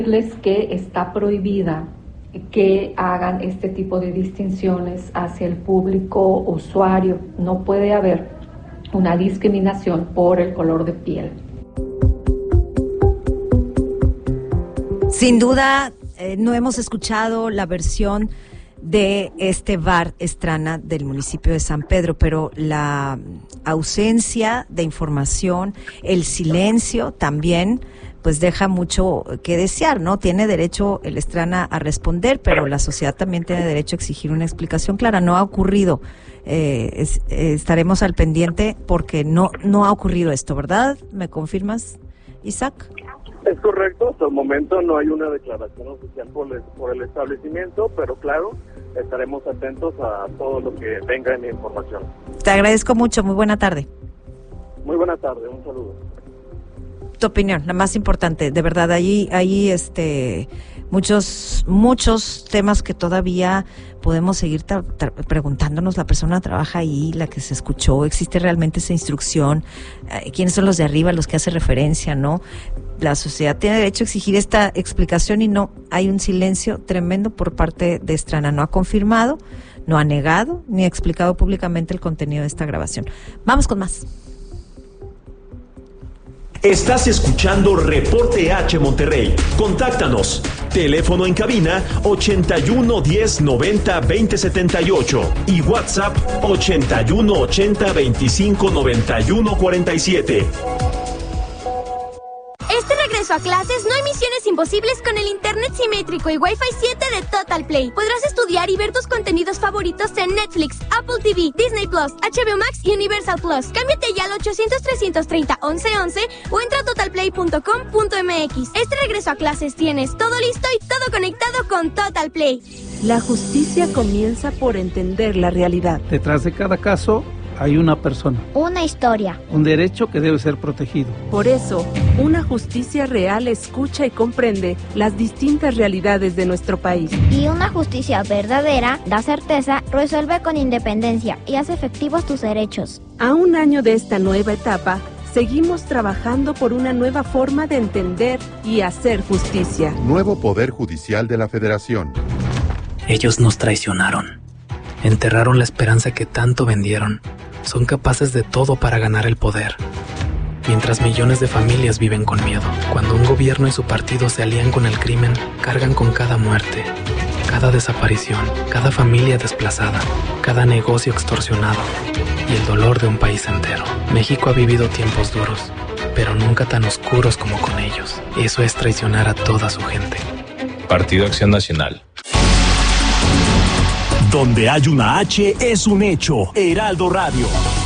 Decirles que está prohibida que hagan este tipo de distinciones hacia el público usuario. No puede haber una discriminación por el color de piel. Sin duda, no hemos escuchado la versión de este bar Estrana del municipio de San Pedro, pero la ausencia de información, el silencio también, pues deja mucho que desear, ¿no? Tiene derecho el Estrana a responder, pero la sociedad también tiene derecho a exigir una explicación clara. No ha ocurrido. Estaremos al pendiente porque no ha ocurrido esto, ¿verdad? ¿Me confirmas, Isaac? Es correcto, hasta el momento no hay una declaración oficial por el establecimiento, pero claro, estaremos atentos a todo lo que venga en información. Te agradezco mucho, muy buena tarde. Muy buena tarde, un saludo. Tu opinión, la más importante, de verdad, ahí muchos temas que todavía podemos seguir preguntándonos. La persona trabaja ahí, la que se escuchó, existe realmente esa instrucción, quiénes son los de arriba, los que hace referencia, ¿no? La sociedad tiene derecho a exigir esta explicación y no, hay un silencio tremendo por parte de Estrana. No ha confirmado, no ha negado, ni ha explicado públicamente el contenido de esta grabación. Vamos con más. Estás escuchando Reporte H Monterrey. Contáctanos. Teléfono en cabina 81 10 90 20 78 y WhatsApp 81 80 25 91 47. Este regreso a clases no hay misiones imposibles con el internet simétrico y Wi-Fi 7 de Total Play. Podrás estudiar y ver tus contenidos favoritos en Netflix, Apple TV, Disney Plus, HBO Max y Universal Plus. Cámbiate ya al 800-330-1111 o entra a totalplay.com.mx. Este regreso a clases tienes todo listo y todo conectado con Total Play. La justicia comienza por entender la realidad. Detrás de cada caso hay una persona. Una historia. Un derecho que debe ser protegido. Por eso, una justicia real escucha y comprende las distintas realidades de nuestro país. Y una justicia verdadera da certeza, resuelve con independencia y hace efectivos tus derechos. A un año de esta nueva etapa, seguimos trabajando por una nueva forma de entender y hacer justicia. Nuevo Poder Judicial de la Federación. Ellos nos traicionaron. Enterraron la esperanza que tanto vendieron. Son capaces de todo para ganar el poder. Mientras millones de familias viven con miedo. Cuando un gobierno y su partido se alían con el crimen, cargan con cada muerte, cada desaparición, cada familia desplazada, cada negocio extorsionado y el dolor de un país entero. México ha vivido tiempos duros, pero nunca tan oscuros como con ellos. Eso es traicionar a toda su gente. Partido Acción Nacional. Donde hay una H es un hecho. Heraldo Radio.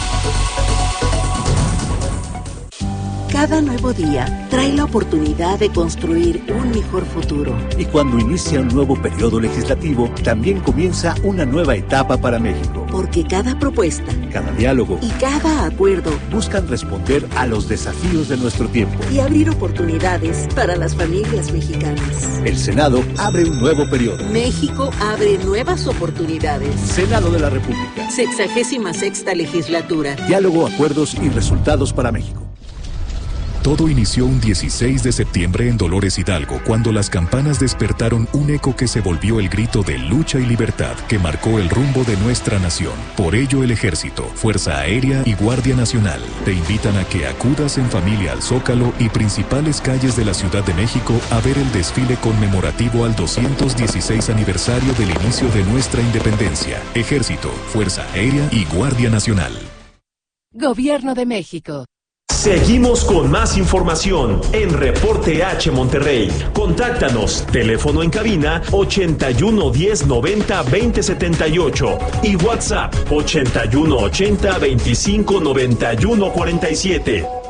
Cada nuevo día trae la oportunidad de construir un mejor futuro. Y cuando inicia un nuevo periodo legislativo, también comienza una nueva etapa para México. Porque cada propuesta, cada diálogo y cada acuerdo buscan responder a los desafíos de nuestro tiempo y abrir oportunidades para las familias mexicanas. El Senado abre un nuevo periodo. México abre nuevas oportunidades. Senado de la República. 66ª legislatura. Diálogo, acuerdos y resultados para México. Todo inició un 16 de septiembre en Dolores Hidalgo, cuando las campanas despertaron un eco que se volvió el grito de lucha y libertad que marcó el rumbo de nuestra nación. Por ello, el Ejército, Fuerza Aérea y Guardia Nacional te invitan a que acudas en familia al Zócalo y principales calles de la Ciudad de México a ver el desfile conmemorativo al 216 aniversario del inicio de nuestra independencia. Ejército, Fuerza Aérea y Guardia Nacional. Gobierno de México. Seguimos con más información en Reporte H Monterrey. Contáctanos. Teléfono en cabina 81 10 90 20 78 y WhatsApp 81 80 25 91 47.